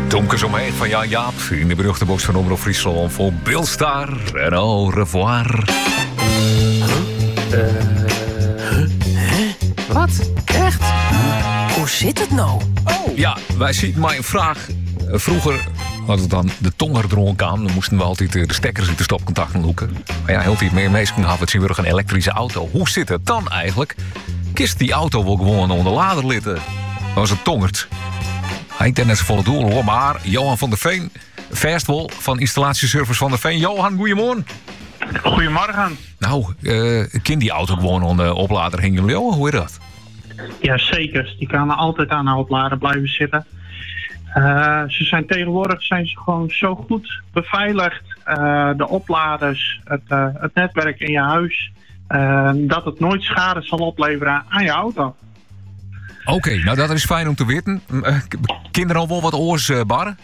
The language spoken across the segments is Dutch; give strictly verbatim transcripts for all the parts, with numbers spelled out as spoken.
Domkes omheen van Jan Jaap in de beruchte box van Omroep Friesland voor Bilstar en au revoir. Uh, huh? Wat? Echt? Hoe zit het nou? Oh. Ja, wij zien maar een vraag. Vroeger had het dan de tonger dronken aan. Dan moesten we altijd de stekkers in de stopcontacten loeken. Maar ja, heel veel meer mensen hadden het zien we een elektrische auto. Hoe zit het dan eigenlijk? Kist die auto wel gewoon onder lader litten? Was het tongert? Hij heeft net zijn volle doel hoor, maar Johan van der Veen, Fastwall van installatieservice van der Veen. Johan, goedemorgen. Goedemorgen. Nou, uh, kind die auto gewoon aan de oplader hingen jullie ook? Hoe is dat? Ja, zeker. Die kan altijd aan de oplader blijven zitten. Uh, ze zijn tegenwoordig zijn ze gewoon zo goed beveiligd. Uh, de opladers, het, uh, het netwerk in je huis. Uh, dat het nooit schade zal opleveren aan je auto. Oké, okay, nou dat is fijn om te weten. Uh, kinderen al wel wat oors uh, barren?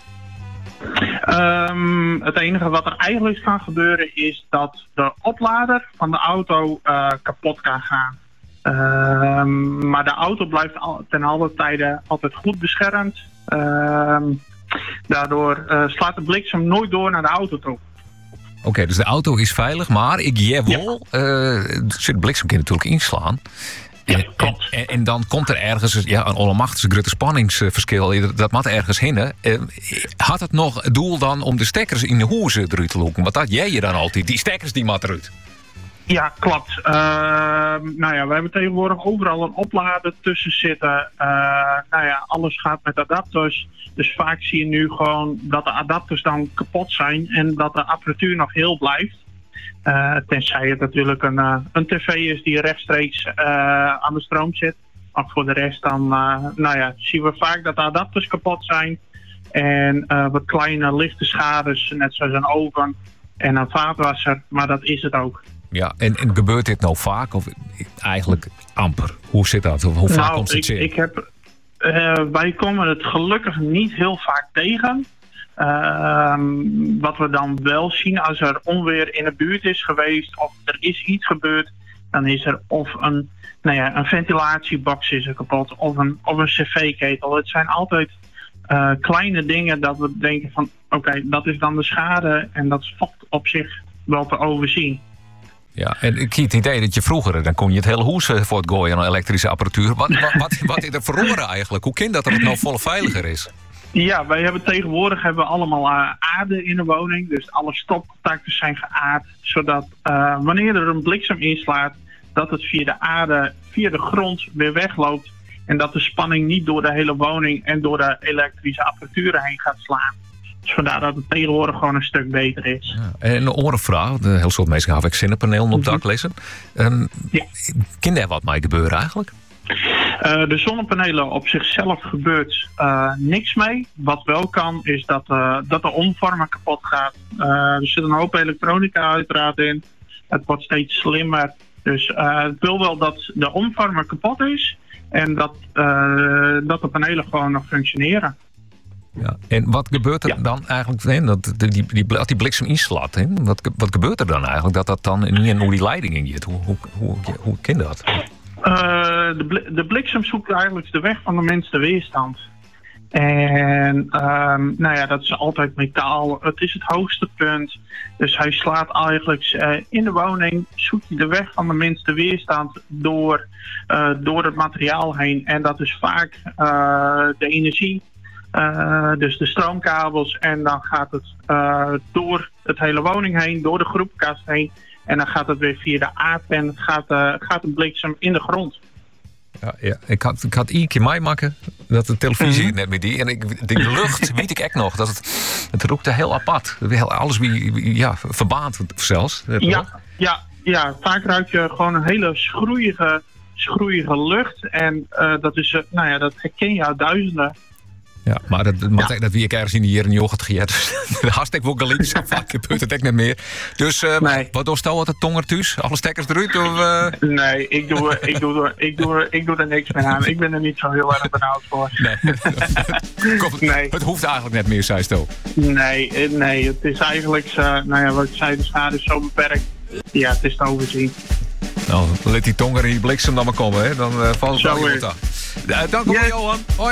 Um, het enige wat er eigenlijk kan gebeuren is dat de oplader van de auto uh, kapot kan gaan. Um, maar de auto blijft al, ten alle tijde altijd goed beschermd. Um, daardoor uh, slaat de bliksem nooit door naar de auto toe. Oké, okay, dus de auto is veilig, maar ik jawel, ja. uh, de bliksem kan natuurlijk inslaan. Ja, en, klopt. En, en dan komt er ergens ja, een allemachtige grote spanningsverschil. Dat moet ergens heen. Uh, had het nog het doel dan om de stekkers in de hoezen eruit te lopen? Want dat jij je dan altijd. Die stekkers die mat eruit. Ja, klopt. Uh, nou ja, we hebben tegenwoordig overal een oplader tussen zitten. Uh, nou ja, alles gaat met adapters. Dus vaak zie je nu gewoon dat de adapters dan kapot zijn en dat de apparatuur nog heel blijft. Uh, tenzij het natuurlijk een, uh, een tv is die rechtstreeks uh, aan de stroom zit. Maar voor de rest dan, uh, nou ja, zien we vaak dat de adapters kapot zijn. En uh, wat kleine lichte schades, net zoals een oven en een vaatwasser. Maar dat is het ook. Ja, en, en gebeurt dit nou vaak of eigenlijk amper? Hoe zit dat? Hoe vaak nou, komt het ik, in? ik heb, uh, wij komen het gelukkig niet heel vaak tegen. Uh, wat we dan wel zien als er onweer in de buurt is geweest of er is iets gebeurd, dan is er of een, nou ja, een ventilatiebox is er kapot of een, of een cv-ketel. Het zijn altijd uh, kleine dingen dat we denken van oké, okay, dat is dan de schade en dat valt op zich wel te overzien. Ja, en ik heb het idee dat je vroeger, dan kon je het hele huis voor het gooien aan elektrische apparatuur. Wat, wat, wat, wat is er verloren eigenlijk? Hoe kan dat dat het nou volle veiliger is? Ja, wij hebben tegenwoordig hebben we allemaal uh, aarde in de woning. Dus alle stopcontacten zijn geaard. Zodat uh, wanneer er een bliksem inslaat, dat het via de aarde, via de grond weer wegloopt. En dat de spanning niet door de hele woning en door de elektrische apparatuur heen gaat slaan. Dus vandaar dat het tegenwoordig gewoon een stuk beter is. Ja, en een orenvraag, de heel soort mensen gaan zonnepanelen op dak lezen. Um, ja. Kan daar wat mee gebeuren eigenlijk? Uh, de zonnepanelen op zichzelf gebeurt uh, niks mee. Wat wel kan is dat, uh, dat de omvormer kapot gaat. Uh, er zit een hoop elektronica uiteraard in. Het wordt steeds slimmer. Dus uh, het wil wel dat de omvormer kapot is. En dat, uh, dat de panelen gewoon nog functioneren. Ja, en wat gebeurt er ja. dan eigenlijk? Hè, dat die, die, die, als die bliksem inslaat, hè, wat, wat gebeurt er dan eigenlijk? Dat dat dan niet in hoe die leiding in zit? Hoe, hoe, hoe, hoe kan dat? Uh, de, bl- de bliksem zoekt eigenlijk de weg van de minste weerstand. En um, nou ja, dat is altijd metaal. Het is het hoogste punt. Dus hij slaat eigenlijk uh, in de woning, zoekt hij de weg van de minste weerstand door, uh, door het materiaal heen. En dat is vaak uh, de energie. Uh, dus de stroomkabels. En dan gaat het uh, door het hele woning heen, door de groepkast heen. En dan gaat het weer via de aardpen, gaat, uh, gaat de bliksem in de grond. Ja, ja. Ik, had, ik had één keer meemaken dat de televisie mm-hmm. net met die. En ik, de lucht weet ik echt nog. Dat het, het rookte heel apart. Alles wie, ja, verbaand zelfs. Ja, ja, ja, vaak ruik je gewoon een hele schroeige, schroeige lucht. En uh, dat, is, uh, nou ja, dat herken je uit duizenden. Ja, maar dat, ja. dat wie ik ergens in de jaren yoghurt geëerd. Hartstikke wel geliefd. Zo vaak gebeurt het echt niet meer. Dus uh, nee. Wat doe je de tonger thuis? Alle stekkers eruit? Of, uh... Nee, ik doe, ik, doe, ik, doe, ik doe er niks meer aan. Ik ben er niet zo heel erg benauwd voor. Nee. Komt, nee. Het hoeft eigenlijk net meer, zei je toch? Nee, nee, het is eigenlijk, uh, nou ja, wat ik zei, de schade is zo beperkt. Ja, het is te overzien. Nou, let die tonger in die bliksem dan maar komen, hè? Dan uh, valt het wel goed aan. Uh, dank u wel, Johan. Hoi.